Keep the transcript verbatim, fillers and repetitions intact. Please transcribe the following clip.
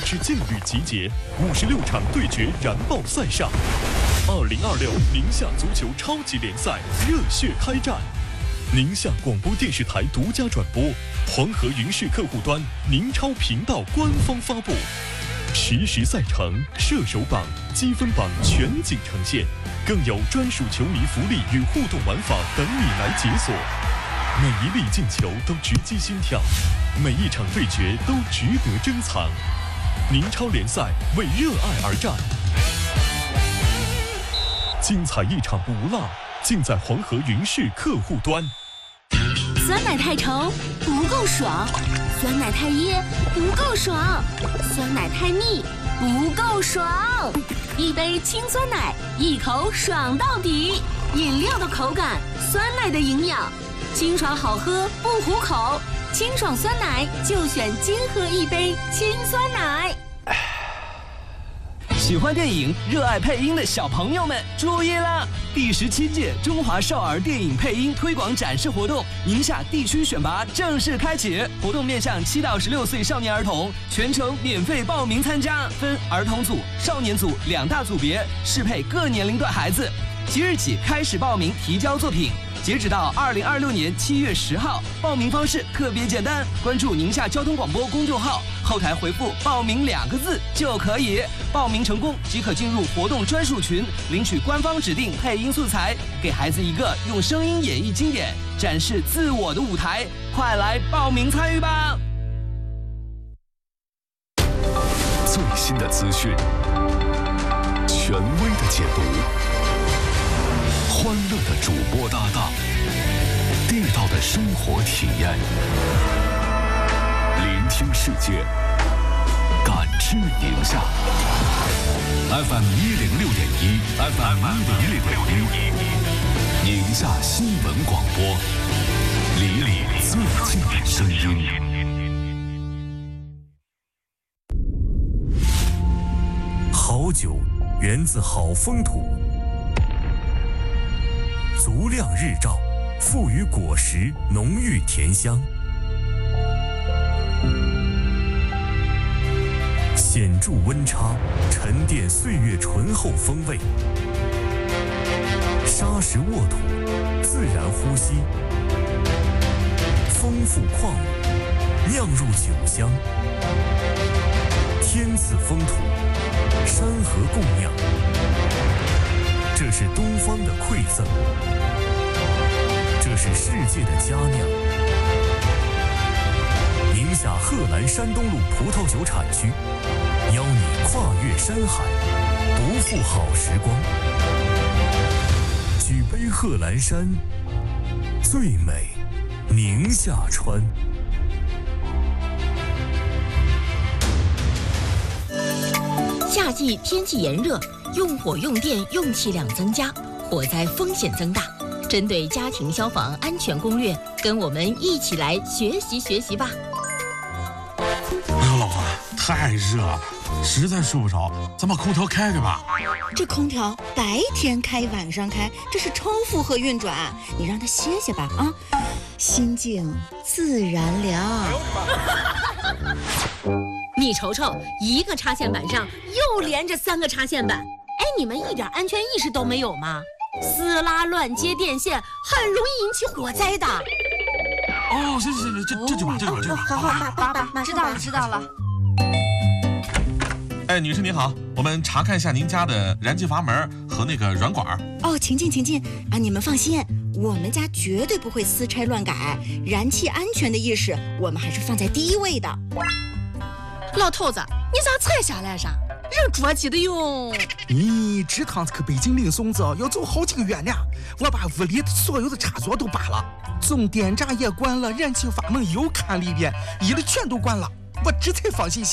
是劲旅集结，五十六场对决燃爆赛上。二零二六宁夏足球超级联赛热血开战，宁夏广播电视台独家转播，黄河云视客户端、宁超频道官方发布。实时赛程、射手榜、积分榜全景呈现，更有专属球迷福利与互动玩法等你来解锁。每一粒进球都直击心跳，每一场对决都值得珍藏。宁超联赛为热爱而战，精彩一场不落，尽在黄河云视客户端。 酸奶太稠不够爽，酸奶太噎不够爽，酸奶太腻不够爽。一杯清酸奶，一口爽到底。饮料的口感，酸奶的营养，清爽好喝不糊口。清爽酸奶就选金喝一杯清酸奶。 喜欢电影、热爱配音的小朋友们注意了！第十七届中华少儿电影配音推广展示活动，宁夏地区选拔正式开启。活动面向七到十六岁少年儿童，全程免费报名参加，分儿童组、少年组两大组别，适配各年龄段孩子。即日起开始报名提交作品，截止到二零二六年七月十号。报名方式特别简单，关注宁夏交通广播公众号，后台回复报名两个字就可以。报名成功即可进入活动专属群，领取官方指定配音素材，给孩子一个用声音演绎经典、展示自我的舞台。快来报名参与吧！ 最新的资讯，权威的解读，欢乐的主播搭档，地道的生活体验，聆听世界，感知宁夏。F M 一零六点一 ，F M 一零六点一，宁夏新闻广播，离你最近的声音。 好酒源自好风土。足量日照，赋予果实浓郁甜香；显著温差，沉淀岁月醇厚风味；沙石沃土，自然呼吸；丰富矿物，酿入酒香；天赐风土，山河供养。这是东方的馈赠，这是世界的佳酿。宁夏贺兰山东路葡萄酒产区，邀你跨越山海，不负好时光。举杯贺兰山，最美宁夏川。 夏季天气炎热，用火用电用气量增加，火灾风险增大。针对家庭消防安全攻略，跟我们一起来学习学习吧。 哎呦，老婆，太热了，实在睡不着，咱把空调开开吧。 这空调白天开晚上开，这是超负荷运转，你让它歇歇吧啊，心静自然凉。 你瞅瞅，一个插线板上又连着三个插线板，哎，你们一点安全意识都没有吗？撕拉乱接电线很容易引起火灾的。 哦，行行行，这这就把这就把这就把。 好好，马马马马知道了知道了。 哎，女士您好，我们查看一下您家的燃气阀门和那个软管。 哦，请进请进啊！你们放心，我们家绝对不会私拆乱改，燃气安全的意识我们还是放在第一位的。 老头子，你咋才下来噻？人着急的哟。 咦，这趟子去北京领孙子要走好几个月呢，我把屋里所有的插座都拔了，总电闸也关了，燃气阀门又看了一遍，一的全都关了，我这才放心。